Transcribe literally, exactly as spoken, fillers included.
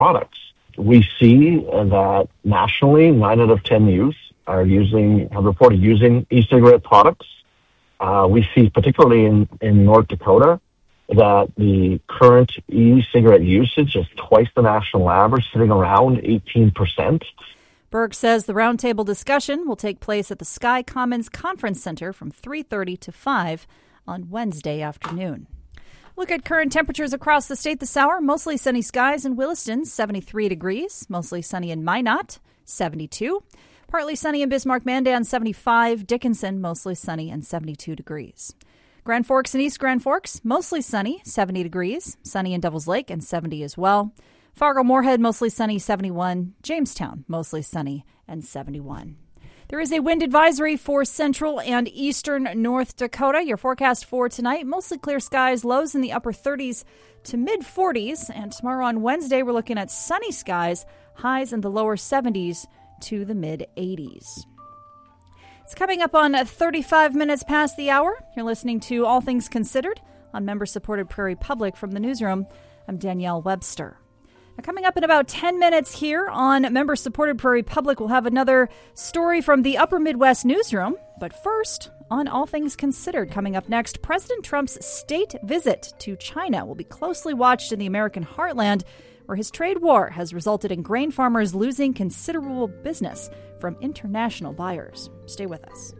products. We see that nationally, nine out of ten youth are using, have reported using e-cigarette products. Uh, we see, particularly in, in North Dakota, that the current e-cigarette usage is twice the national average, sitting around eighteen percent. Berg says the roundtable discussion will take place at the Sky Commons Conference Center from three thirty to five on Wednesday afternoon. Look at current temperatures across the state this hour. Mostly sunny skies in Williston, seventy-three degrees. Mostly sunny in Minot, seventy-two. Partly sunny in Bismarck-Mandan, seventy-five. Dickinson, mostly sunny and seventy-two degrees. Grand Forks and East Grand Forks, mostly sunny, seventy degrees. Sunny in Devils Lake and seventy as well. Fargo-Moorhead, mostly sunny, seventy-one. Jamestown, mostly sunny and seventy-one. There is a wind advisory for central and eastern North Dakota. Your forecast for tonight, mostly clear skies, lows in the upper thirties to mid forties. And tomorrow on Wednesday, we're looking at sunny skies, highs in the lower seventies to the mid eighties. It's coming up on thirty-five minutes past the hour. You're listening to All Things Considered on member-supported Prairie Public. From the newsroom, I'm Danielle Webster. Now, coming up in about ten minutes here on member-supported Prairie Public, we'll have another story from the Upper Midwest newsroom. But first, on All Things Considered, coming up next, President Trump's state visit to China will be closely watched in the American heartland, where his trade war has resulted in grain farmers losing considerable business from international buyers. Stay with us.